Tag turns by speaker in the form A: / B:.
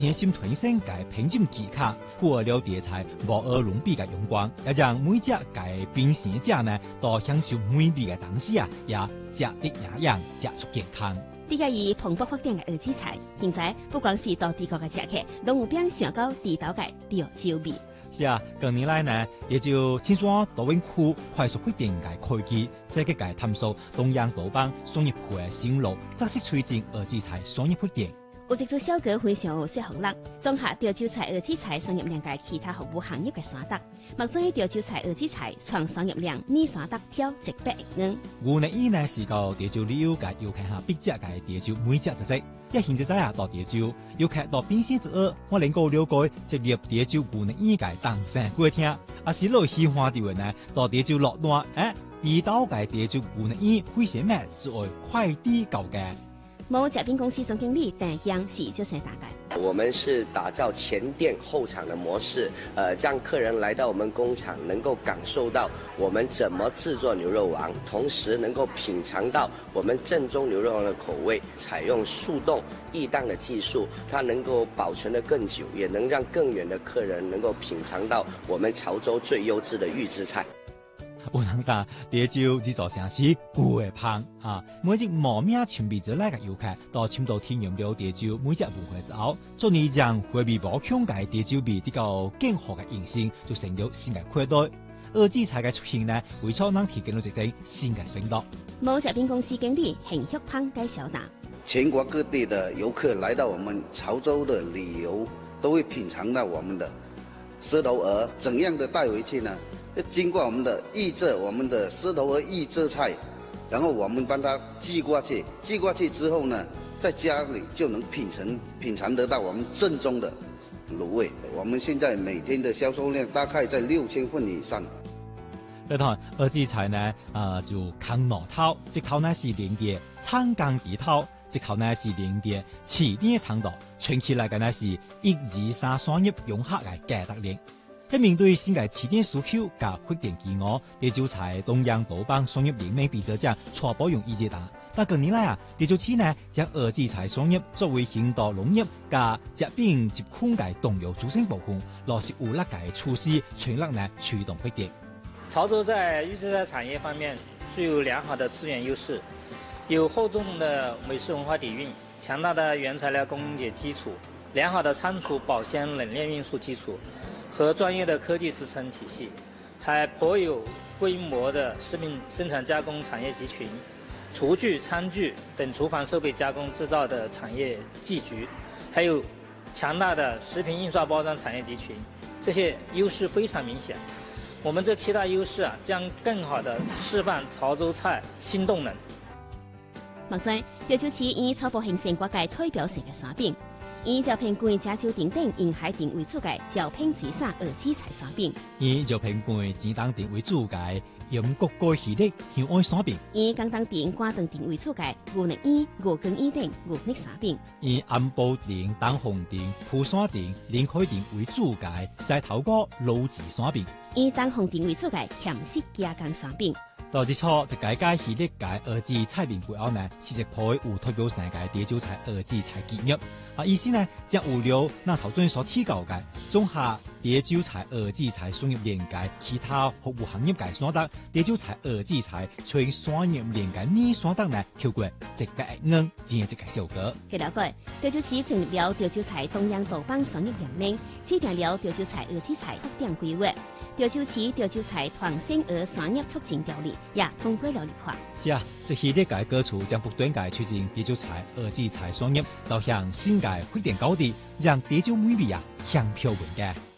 A: 热心推升该品种技巧，符合了题材无二伦比嘅阳光，也让每只该变成者呢，都享受美味嘅同时啊，也食得营养，食出健康。
B: 呢个以蓬勃发展嘅儿子菜，现在不光是到地国嘅食客，拢有变想到地道嘅潮州味。
A: 是啊，近年来呢，也就青山多win区快速发展嘅科技，积极嘅探索东洋岛邦商业区嘅新路，扎实推进儿子菜商业发展。
B: 有一组小哥非常有说服力，综合潮州菜、儿子菜商业量嘅其他服务行业嘅三德，目前潮州菜、儿子菜创商业量年三德挑100亿元。
A: 牛呢伊呢是到潮州旅游嘅游客下必食嘅潮州每只特色，一现在啊到潮州游客到边线之后，我能够了解直入潮州牛呢伊嘅当生过听，啊是老喜欢啲呢到潮州落单，地道嘅潮州牛呢伊非常咩作为快递购嘅。
B: 某食品公司总经理郑江是这些大概。
C: 我们是打造前店后厂的模式，让客人来到我们工厂能够感受到我们怎么制作牛肉丸，同时能够品尝到我们正宗牛肉丸的口味。采用速冻易档的技术，它能够保存得更久，也能让更远的客人能够品尝到我们潮州最优质的预制菜。
A: 有人讲潮州制作城市古嘅香啊，每日无名全被之来嘅游客，都深度体验了潮州每只文化之后，终于将回味无穷嘅潮州味得到更好嘅人生，就成了新嘅款待。儿子菜嘅出现呢，为错能提供了一种新嘅选择。
B: 某食品公司经理邢旭芳介绍答：
D: 全国各地的游客来到我们潮州的旅游，都会品尝到我们的狮头鹅，怎样的带回去呢？经过我们的预制，我们的狮头鹅预制菜，然后我们帮它寄过去，寄过去之后呢，在家里就能品尝得到我们正宗的卤味。我们现在每天的销售量大概在6000份以上。
A: 呢台儿子菜呢，就扛脑头，这口呢是连碟长江地头，这口呢是连碟起点长道，串起来嘅呢是1、2、3商业融合嘅价值链。喺面对新嘅起点需求加发展饥饿，潮州菜东洋岛邦商业联盟比者奖初步用意见答。但近年来啊，潮州市呢将儿子菜商业作为现代农业加食品集控嘅重要组成部分，落实有力嘅措施，全力呢驱动发展。
E: 潮州在预制菜产业方面具有良好的资源优势，有厚重的美式文化底蕴，强大的原材料供应链基础，良好的仓储、保鲜、冷链运输基础和专业的科技支撑体系，还颇有规模的食品生产加工产业集群、厨具、餐具等厨房设备加工制造的产业集局，还有强大的食品印刷包装产业集群，这些优势非常明显。我们这7大优势将更好地示范潮州菜新动能。
B: 目前，潮州市已初步形成各界代表性嘅山饼，以招聘馆加州顶顶沿海店为主嘅招聘水产儿子菜山饼，
A: 以招聘馆指当店为主嘅用各个系列香爱山饼，
B: 以港当店、关灯店为主嘅牛肉圆、牛羹圆等牛肉山饼，
A: 以安保店、东红店、富山店、临海店为主嘅西头角卤子山饼，
B: 以东红店为主嘅咸式加工山饼。
A: 到之初，一家系列嘅儿子菜名背后呢，是一批有代表性嘅潮州菜儿子菜结约。意思呢，將有了咱頭先所提到嘅綜合潮州菜兒子菜商業連界其他服務行業嘅所得，潮州菜兒子菜從商業連界呢所得呢，超過100億元，真係一個效果。
B: 據了解，潮州市成立了潮州菜東洋島邦商業聯盟，制定了潮州菜兒子菜發展規劃。潮州市潮州菜創新而商業促進條例也通過了立法。
A: 是啊，這系列嘅歌詞將不斷嘅推進潮州菜兒子菜商業走向新嘅發展高地，讓潮州美味香飄雲嘅。